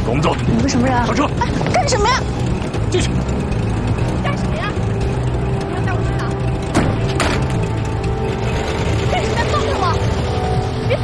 跟我们走。 你们什么人啊？ 上车。 哎，干什么呀？ 进去。